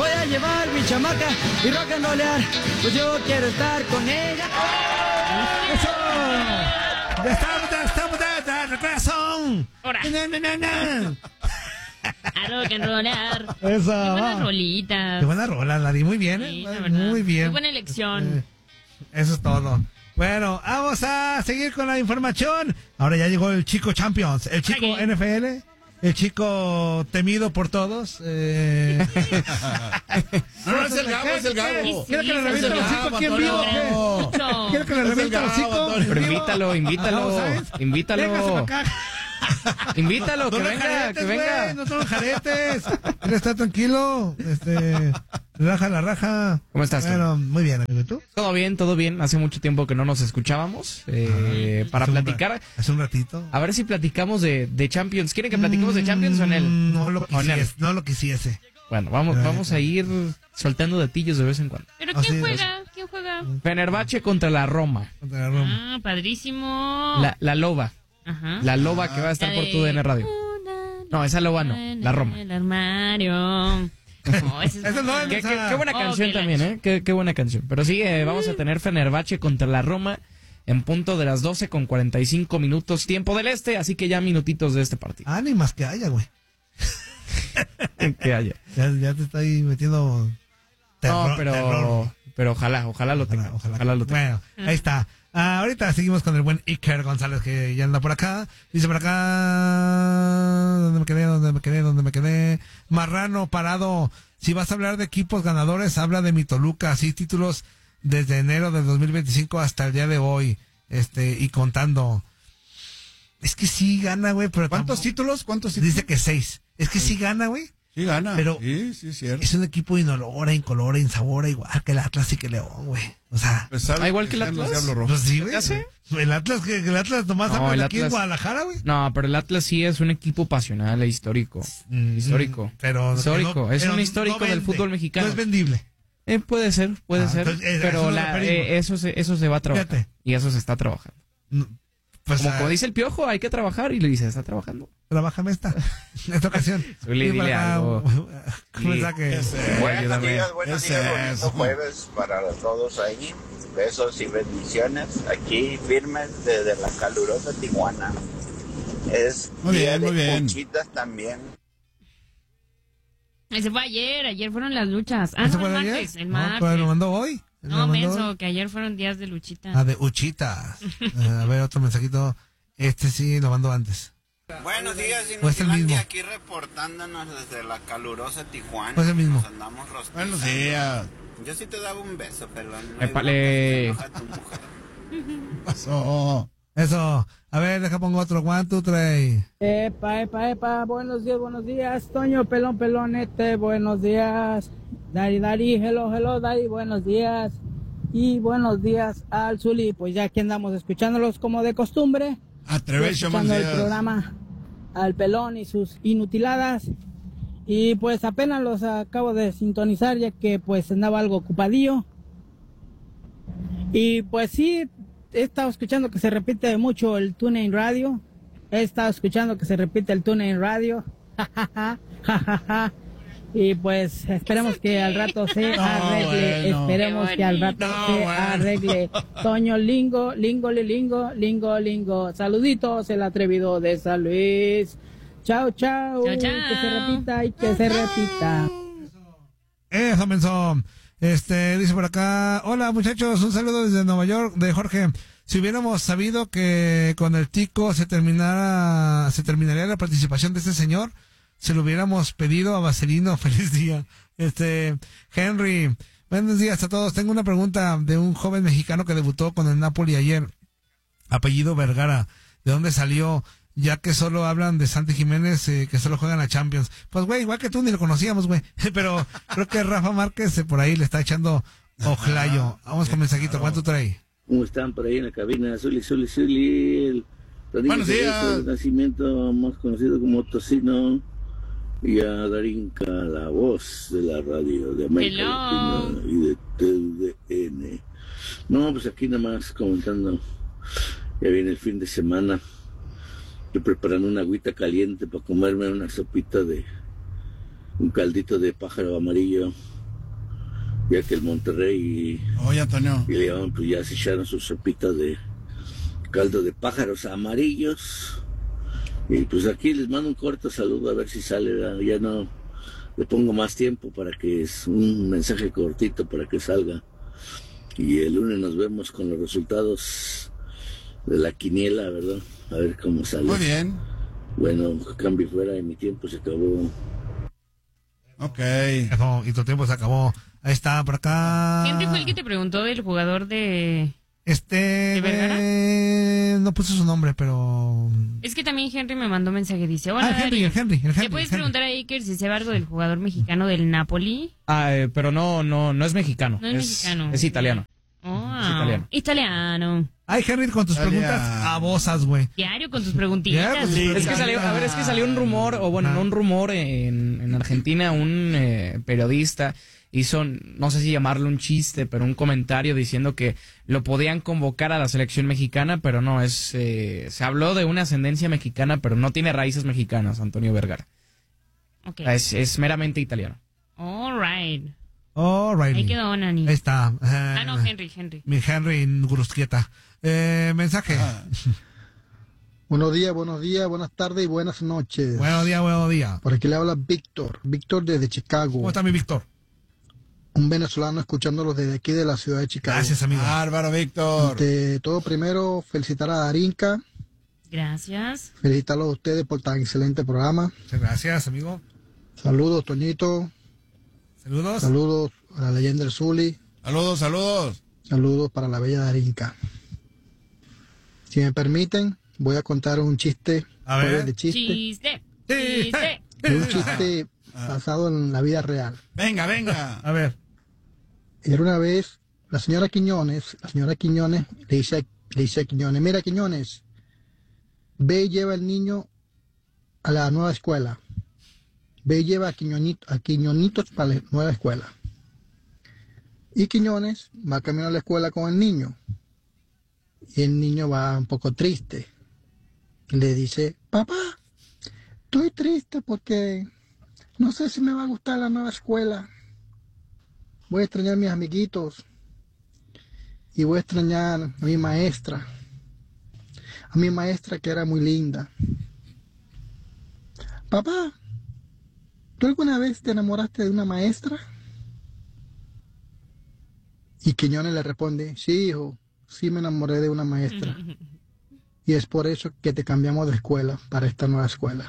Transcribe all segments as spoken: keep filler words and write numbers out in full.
voy a llevar mi chamaca y rock and rollear, pues yo quiero estar con ella. ¡Eso! ¡Ya estamos, ya estamos, ya, ya, regreso! ¡Hora! ¡Na, na, na, na! A rock and rollar. Eso. Qué buenas rolitas. Qué buena rola, Lari, muy bien, ¿eh? Sí, la verdad. Muy bien. Qué buena elección. Eh, Eso es todo. Bueno, vamos a seguir con la información. Ahora ya llegó el chico Champions, el chico Ok. N F L, el chico temido por todos. Eh... No, no, es el Gabo, es el Gabo. ¿Quiere que le Sí, reviente es el el hocico Gabo, aquí en vivo o qué? Antonio. ¿Quiere que le Es el reviente el Gabo, hocico? Antonio. en Pero vivo? invítalo, invítalo. Ah, ¿sabes? Invítalo. Véngase pa' acá. Invítalo, que No los venga, jaretes, que venga. güey, no son los jaretes. Él está tranquilo. Este, raja la raja. ¿Cómo estás, Bueno, muy bien, amigo. ¿Y tú? Todo bien, todo bien. Hace mucho tiempo que no nos escuchábamos. Eh, para Hace un ra- platicar. Hace un ratito. A ver si platicamos de, de Champions. ¿Quieren que platiquemos de Champions o en él? Mm, No lo O en él. quisiese. No lo quisiese. Bueno, vamos, vamos a ir soltando datillos de vez en cuando. ¿Pero Ah, quién sí, juega? ¿Quién juega? Fenerbahce contra la Roma. Contra la Roma. Ah, padrísimo. La, la loba. Ajá. La loba que va a estar por tu D N Radio. No, esa loba no. La Roma. El armario. No, ese es- Ese no es- Qué, qué- qué buena Oh, canción que la también, ¿eh? Qué, qué buena canción. Pero sí, eh, vamos a tener Fenerbahce contra la Roma en punto de las doce con cuarenta y cinco minutos, tiempo del este, así que ya minutitos de este partido. Ánimas que haya, güey. Que haya. Ya, ya te estoy metiendo terror. No, pero, terror. pero ojalá, ojalá lo tenga. Ojalá, Ojalá, ojalá. lo tenga. Bueno, ahí está. Ah, ahorita seguimos con el buen Iker González que ya anda por acá. Dice por acá. ¿Dónde me quedé? ¿Dónde me quedé? ¿Dónde me quedé? Marrano parado. Si vas a hablar de equipos ganadores, habla de mi Toluca. Así títulos desde enero del dos mil veinticinco hasta el día de hoy. Este, y contando. Es que sí gana, güey, pero ¿Cuántos tampoco- títulos? ¿Cuántos títulos? Dice que seis. Es que sí gana, güey. Sí, gana. Pero- sí, sí, es cierto. Es un equipo inolora, incolora, insabora, igual que el Atlas y que León, güey. O sea, Pues, ¿sabe Ah, igual que el sean los Atlas. Diablos Rojos? pues sí, güey. ¿Ya sé? El Atlas, que que el Atlas nomás No, habla el de aquí en Atlas- Guadalajara, güey. No, pero el Atlas sí es un equipo pasional e histórico. Mm, Histórico. Pero Histórico. no- es pero un no histórico del vende. fútbol mexicano. No es vendible. Eh, puede ser, puede Ah, ser. entonces, eh, a eso pero nos la, referimos. eh, eso, se, eso se va a trabajar. Fíjate. Y eso se está trabajando. No, Pues, Como, ah, como dice el Piojo, hay que trabajar. Y le dice, está trabajando. trabájame esta, esta ocasión. Dile, Y dile para- algo. Un mensaje. Buenos Ayúdame. días, buenos Ese días, es. bonito jueves para todos ahí. Besos y bendiciones. Aquí firmes desde la calurosa Tijuana. Es Muy día bien, muy de bien. cuchitas también. Ese fue ayer, ayer fueron las luchas. Ah, ¿Ese no, fue el de ayer? martes, el No, martes. pero lo mandó hoy. No, Lo mandó menso, hoy. que ayer fueron días de luchita. Ah, de Uchitas. Eh, a ver, otro mensajito. Este sí lo mandó antes. Buenos días, ¿O es el mismo? Inutilandia, aquí reportándonos desde la calurosa Tijuana. ¿O es el mismo? Nos andamos rostizando. Buenos días. Yo sí te daba un beso, pero no Épale. enoja tu mujer. Pasó. Eso. A ver, deja pongo otro. One, two, three. Epa, epa, epa, buenos días, buenos días, Toño, pelón, pelonete, buenos días, Dari, Dari, hello, hello, Dari, buenos días, y buenos días al Zuli, pues ya aquí andamos escuchándolos como de costumbre, Atrevecho, escuchando el días. programa al pelón y sus inutiladas, y pues apenas los acabo de sintonizar ya que pues andaba algo ocupadillo, y pues sí, he estado escuchando que se repite mucho el TuneIn Radio. He estado escuchando que se repite el TuneIn Radio. Y pues esperemos que al rato se No, arregle. bueno. Esperemos Qué que al rato bonito. se No, bueno. arregle. Toño Lingo, Lingo, Lingo, Lingo, Lingo. Saluditos, el atrevido de San Luis. Chao, chao. Chao, chao. Que se repita y que se repita. Eso, menso. Este, dice por acá, hola muchachos, un saludo desde Nueva York de Jorge. Si hubiéramos sabido que con el Tico se terminara, se terminaría la participación de este señor, se lo hubiéramos pedido a Vaselino. Feliz día. Este, Henry, buenos días a todos. Tengo una pregunta de un joven mexicano que debutó con el Napoli ayer. Apellido Vergara. ¿De dónde salió? Ya que solo hablan de Santi Jiménez, eh, que solo juegan a Champions. Pues, güey, igual que tú, ni lo conocíamos, güey. Pero creo que Rafa Márquez eh, por ahí le está echando ojlayo. Vamos con mensajito. ¿Cuánto trae? ¿Cómo están por ahí en la cabina? Zuli, Zuli, Zuli, el Rodríguez Buenos días. Alberto del Nacimiento, más conocido como Tocino, y a Darinka, la voz de la radio de América Hello. Latina y de T V N. No, pues aquí nada más comentando, ya viene el fin de semana, estoy preparando una agüita caliente para comerme una sopita de un caldito de pájaro amarillo, ya que el Monterrey Oye, Antonio. y León pues ya se echaron sus sopitas de caldo de pájaros amarillos. Y pues aquí les mando un corto saludo a ver si sale, ¿verdad? Ya no le pongo más tiempo para que es un mensaje cortito para que salga. Y el lunes nos vemos con los resultados de la quiniela, ¿verdad? A ver cómo sale. Muy bien. Bueno, cambio fuera y mi tiempo se acabó. Ok. Eso, y tu tiempo se acabó. Ahí está, por acá. Henry fue el que te preguntó del jugador de... Este, ¿De Vergara? eh, no puse su nombre, pero... Es que también Henry me mandó mensaje, dice, hola, Ah, el Henry, Dari, el Henry, el Henry. ¿le puedes el Henry. preguntar a Iker si sabe algo del jugador mexicano del Napoli? Ah, eh, pero no, no, no es mexicano. No es mexicano. Es italiano. Oh, Es italiano. italiano. Ay, Henry, con tus Italia. preguntas abosas, güey. Diario con tus preguntitas. Ya, pues, Sí. Es que salió, a ver, es que salió un rumor, o bueno, no un rumor, en, en Argentina un eh, periodista hizo, no sé si llamarlo un chiste, pero un comentario diciendo que lo podían convocar a la selección mexicana, pero no, es eh, se habló de una ascendencia mexicana, pero no tiene raíces mexicanas, Antonio Vergara. Ok. Es, es meramente italiano. All right. Alrighty. Ahí quedó, Nani. Ahí está. Eh, Ah, no, Henry, Henry. Mi Henry Grusquieta. Eh, mensaje. Ah. Buenos días, buenos días, buenas tardes y buenas noches. Buenos días, buenos días. Por aquí le habla Víctor, Víctor desde Chicago. ¿Cómo está mi Víctor? Un venezolano escuchándolo desde aquí de la ciudad de Chicago. Gracias, amigo. Bárbaro, Víctor. De todo, primero, felicitar a Darinka, Gracias. felicitarlos a ustedes por tan excelente programa. Muchas gracias, amigo. Saludos, Toñito, Saludos. saludos a la leyenda del Zuli, Saludos, saludos. saludos para la bella Darinka. Si me permiten, voy a contar un chiste, A ver. jueves de chiste, Chiste. Sí, Chiste. un chiste basado en la vida real. Venga, venga. A ver. Era una vez la señora Quiñones, la señora Quiñones le dice, le dice a Quiñones, mira Quiñones, ve y lleva al niño a la nueva escuela. Ve y lleva a, Quiñonito, a Quiñonitos para la nueva escuela. Y Quiñones va camino a la escuela con el niño. Y el niño va un poco triste. Y le dice, papá, estoy triste porque no sé si me va a gustar la nueva escuela. Voy a extrañar a mis amiguitos. Y voy a extrañar a mi maestra. A mi maestra que era muy linda. Papá, ¿tú alguna vez te enamoraste de una maestra? Y Quiñones le responde, sí, hijo, sí me enamoré de una maestra. Y es por eso que te cambiamos de escuela para esta nueva escuela.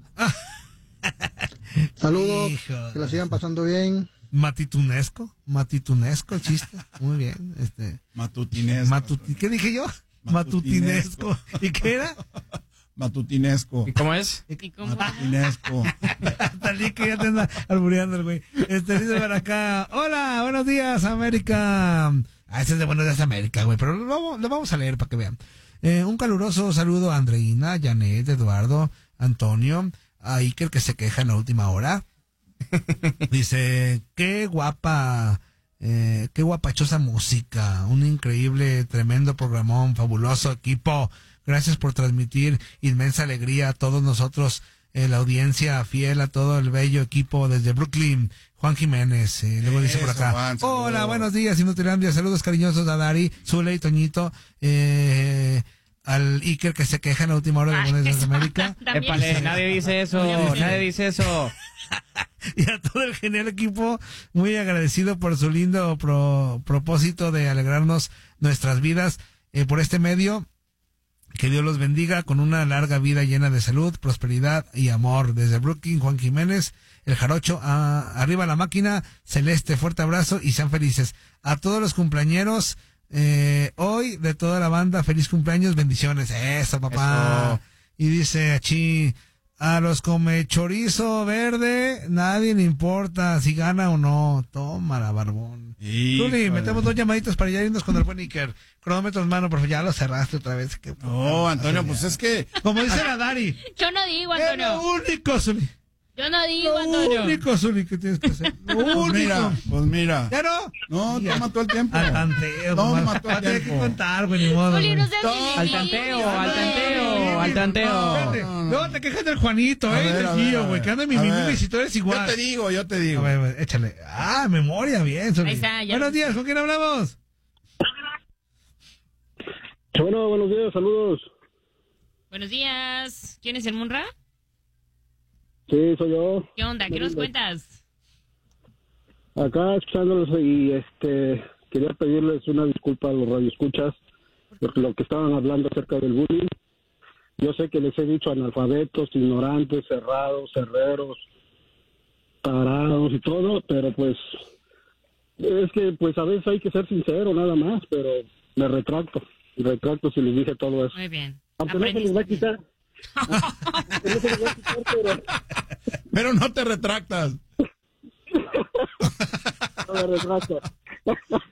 Saludos, Hijo que la de sigan su- pasando bien. Matitunesco. Matitunesco el chiste. Muy bien. Este. Matutinesco. Matuti- ¿Qué dije yo? Matutinesco. Matutinesco. ¿Y qué era? Matutinesco. ¿Y cómo es? ¿Y cómo? Matutinesco. Talí que ya te anda albureando el güey. Este dice para acá. Hola, buenos días, América. Ah, ese es de Buenos Días, América, güey. Pero lo, vamos- lo vamos a leer para que vean. Eh, un caluroso saludo a Andreina, Janet, Eduardo, Antonio, a Iker que se queja en la última hora. Dice, qué guapa, eh, qué guapachosa música, un increíble, tremendo programón, fabuloso equipo. Gracias por transmitir inmensa alegría a todos nosotros, eh, la audiencia fiel, a todo el bello equipo desde Brooklyn. Juan Jiménez, eh, luego dice por Eso, acá. Juan, saludos. Hola, buenos días, Inutilandia, saludos cariñosos a Dari, Zule y Toñito, eh, al Iker que se queja en la última hora de Ay, Buenos Días eso. América. También. Épale, nadie dice eso, Oye, nadie dice eso. Y a todo el genial equipo, muy agradecido por su lindo pro- propósito de alegrarnos nuestras vidas eh, por este medio. Que Dios los bendiga con una larga vida llena de salud, prosperidad y amor. Desde Brooklyn, Juan Jiménez, el Jarocho, a- arriba la máquina, Celeste, fuerte abrazo y sean felices. A todos los cumpleañeros, eh, hoy de toda la banda, feliz cumpleaños, bendiciones. Eso, papá. Eso. Y dice Achi, a los come chorizo verde, nadie le importa si gana o no. Tómala, barbón. Tuli, Híjole. metemos dos llamaditas para ya irnos con el buen Iker. Cronómetro en mano, pero ya lo cerraste otra vez. Qué No, Antonio, pues es que Como dice la Dari, Yo no digo, es lo Antonio. único, Zuli. Yo no digo, Lo Antonio. único, Zuli, que tienes que hacer. Lo Pues único. mira, pues mira. ¿Ya no? No, Ya. toma todo el tiempo. Al tanteo. Toma nomás. todo el Tienes que tiempo. contar, güey, ni modo. Zuli, güey. no seas No. Al niño. tanteo, al tanteo, al tanteo. Espérate, Luego te quejas del Juanito, A eh, ver, del a ver, Gio, a güey, ver. que anda en mi A mimi ver. y si tú eres igual. Yo te digo, yo te A digo. ver, güey, échale. Ah, memoria, bien. Zuli. Ahí está, ya. Buenos días, ¿con quién hablamos? Bueno, buenos días, saludos. Buenos días. ¿Quién es el Munra? Sí, soy yo. ¿Qué onda? ¿Qué nos cuentas? Acá escuchándolos y este quería pedirles una disculpa a los radioescuchas por lo que estaban hablando acerca del bullying. Yo sé que les he dicho analfabetos, ignorantes, cerrados, cerreros, parados y todo, pero pues es que pues a veces hay que ser sincero nada más, pero me retracto, me retracto si les dije todo eso. Muy bien. Aunque no se les va a quitar. Aunque no se les va a quitar, pero... Pero no te retractas. No me retracto.